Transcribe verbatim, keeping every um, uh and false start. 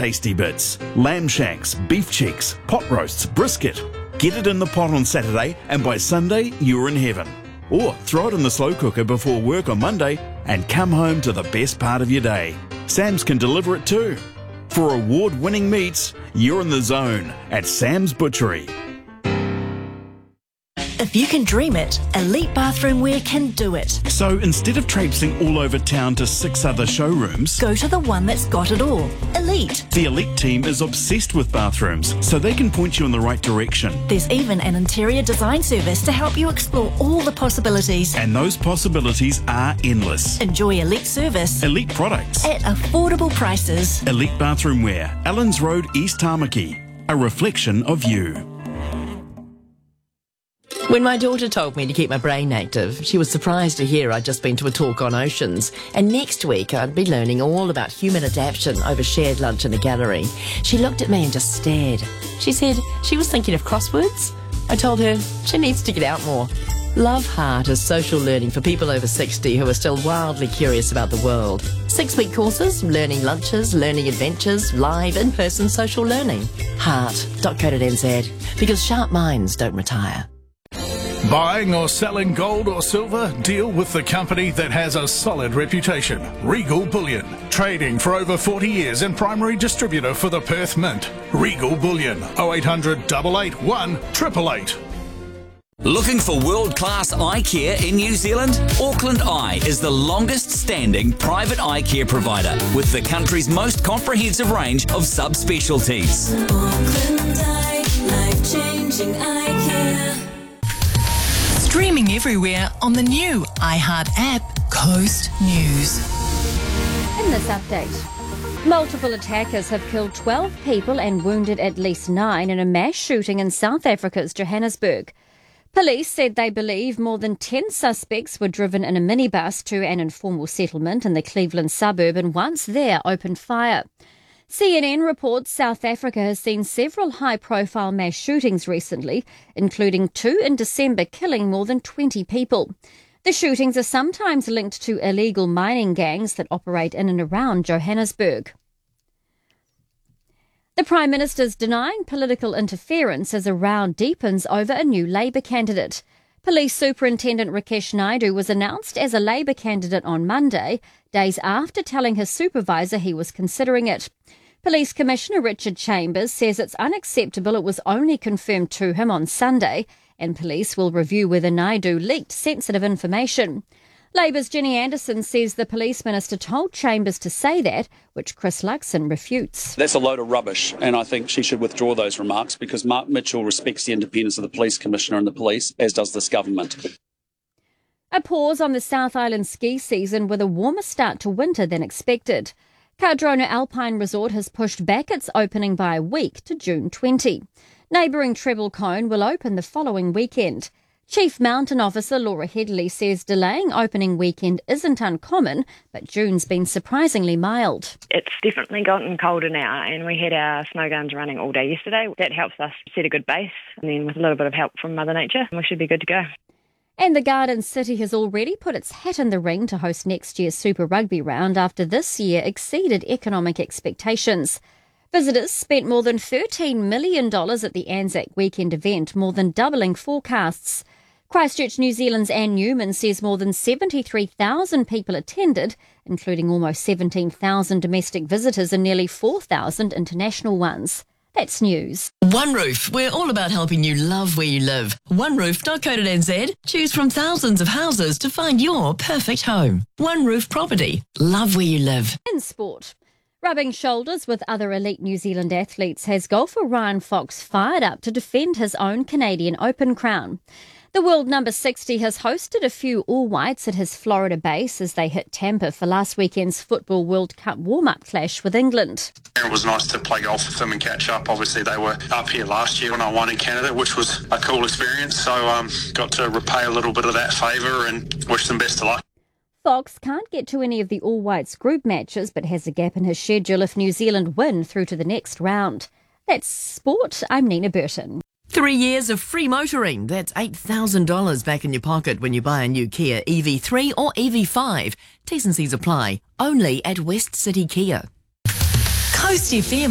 tasty bits. Lamb shanks, beef cheeks, pot roasts, brisket. Get it in the pot on Saturday and by Sunday you're in heaven. Or throw it in the slow cooker before work on Monday and come home to the best part of your day. Sam's can deliver it too. For award-winning meats, you're in the zone at Sam's Butchery. If you can dream it, Elite Bathroom Wear can do it. So instead of traipsing all over town to six other showrooms, go to the one that's got it all. Elite. The Elite team is obsessed with bathrooms, so they can point you in the right direction. There's even an interior design service to help you explore all the possibilities. And those possibilities are endless. Enjoy Elite service. Elite products. At affordable prices. Elite Bathroom Wear, Allens Road, East Tamaki. A reflection of you. When my daughter told me to keep my brain active, she was surprised to hear I'd just been to a talk on oceans, and next week I'd be learning all about human adaptation over shared lunch in a gallery. She looked at me and just stared. She said she was thinking of crosswords. I told her she needs to get out more. Love Heart is social learning for people over sixty who are still wildly curious about the world. Six-week courses, learning lunches, learning adventures, live in-person social learning. heart dot co dot n z, because sharp minds don't retire. Buying or selling gold or silver? Deal with the company that has a solid reputation. Regal Bullion. Trading for over forty years and primary distributor for the Perth Mint. Regal Bullion. oh eight hundred, eight eight one, eight eight eight. Looking for world-class eye care in New Zealand? Auckland Eye is the longest-standing private eye care provider with the country's most comprehensive range of subspecialties. Auckland Eye, life-changing eye care. Streaming everywhere on the new iHeart app, Coast News. In this update, multiple attackers have killed twelve people and wounded at least nine in a mass shooting in South Africa's Johannesburg. Police said they believe more than ten suspects were driven in a minibus to an informal settlement in the Cleveland suburb and once there opened fire. C N N reports South Africa has seen several high-profile mass shootings recently, including two in December killing more than twenty people. The shootings are sometimes linked to illegal mining gangs that operate in and around Johannesburg. The Prime Minister's denying political interference as a row deepens over a new Labour candidate. Police Superintendent Rakesh Naidu was announced as a Labour candidate on Monday, days after telling his supervisor he was considering it. Police Commissioner Richard Chambers says it's unacceptable it was only confirmed to him on Sunday, and police will review whether Naidu leaked sensitive information. Labour's Jenny Anderson says the police minister told Chambers to say that, which Chris Luxon refutes. That's a load of rubbish, and I think she should withdraw those remarks because Mark Mitchell respects the independence of the police commissioner and the police, as does this government. A pause on the South Island ski season with a warmer start to winter than expected. Cardrona Alpine Resort has pushed back its opening by a week to June twentieth. Neighbouring Treble Cone will open the following weekend. Chief Mountain Officer Laura Headley says delaying opening weekend isn't uncommon, but June's been surprisingly mild. It's definitely gotten colder now, and we had our snow guns running all day yesterday. That helps us set a good base, and then with a little bit of help from Mother Nature, we should be good to go. And the Garden City has already put its hat in the ring to host next year's Super Rugby round after this year exceeded economic expectations. Visitors spent more than thirteen million dollars at the Anzac weekend event, more than doubling forecasts. Christchurch New Zealand's Anne Newman says more than seventy-three thousand people attended, including almost seventeen thousand domestic visitors and nearly four thousand international ones. That's news. One Roof, we're all about helping you love where you live. one roof dot co dot n z. Choose from thousands of houses to find your perfect home. One Roof Property. Love where you live. In sport, rubbing shoulders with other elite New Zealand athletes has golfer Ryan Fox fired up to defend his own Canadian Open crown. The world number sixty has hosted a few all-whites at his Florida base as they hit Tampa for last weekend's Football World Cup warm-up clash with England. It was nice to play golf with them and catch up. Obviously, they were up here last year when I won in Canada, which was a cool experience. So um, got to repay a little bit of that favour and wish them best of luck. Fox can't get to any of the all-whites group matches but has a gap in his schedule if New Zealand win through to the next round. That's sport. I'm Nina Burton. Three years of free motoring. That's eight thousand dollars back in your pocket when you buy a new Kia E V three or E V five. T's and C's apply. Only at West City Kia. Coast F M.